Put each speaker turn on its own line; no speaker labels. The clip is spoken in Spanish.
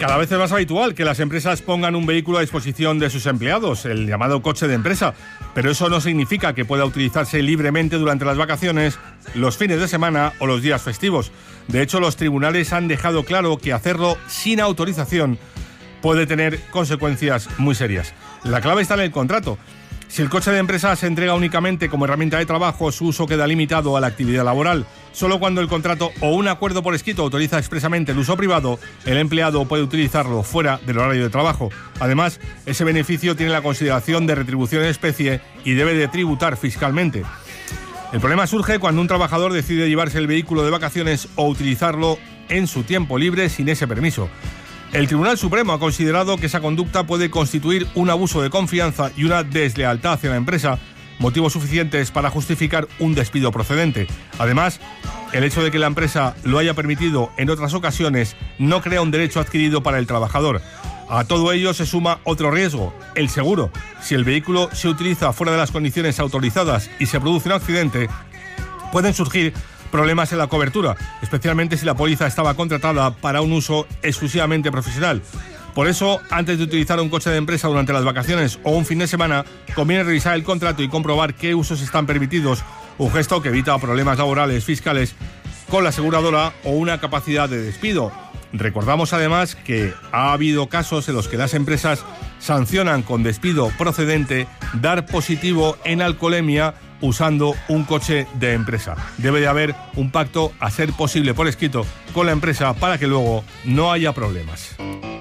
Cada vez es más habitual que las empresas pongan un vehículo a disposición de sus empleados, el llamado coche de empresa, pero eso no significa que pueda utilizarse libremente durante las vacaciones, los fines de semana o los días festivos. De hecho, los tribunales han dejado claro que hacerlo sin autorización puede tener consecuencias muy serias. La clave está en el contrato. Si el coche de empresa se entrega únicamente como herramienta de trabajo, su uso queda limitado a la actividad laboral. Solo cuando el contrato o un acuerdo por escrito autoriza expresamente el uso privado, el empleado puede utilizarlo fuera del horario de trabajo. Además, ese beneficio tiene la consideración de retribución en especie y debe de tributar fiscalmente. El problema surge cuando un trabajador decide llevarse el vehículo de vacaciones o utilizarlo en su tiempo libre sin ese permiso. El Tribunal Supremo ha considerado que esa conducta puede constituir un abuso de confianza y una deslealtad hacia la empresa, motivos suficientes para justificar un despido procedente. Además, el hecho de que la empresa lo haya permitido en otras ocasiones no crea un derecho adquirido para el trabajador. A todo ello se suma otro riesgo, el seguro. Si el vehículo se utiliza fuera de las condiciones autorizadas y se produce un accidente, pueden surgir problemas en la cobertura, especialmente si la póliza estaba contratada para un uso exclusivamente profesional. Por eso, antes de utilizar un coche de empresa durante las vacaciones o un fin de semana, conviene revisar el contrato y comprobar qué usos están permitidos, un gesto que evita problemas laborales, fiscales, con la aseguradora o una capacidad de despido. Recordamos además que ha habido casos en los que las empresas sancionan con despido procedente dar positivo en alcoholemia usando un coche de empresa. Debe de haber un pacto, a ser posible por escrito, con la empresa para que luego no haya problemas.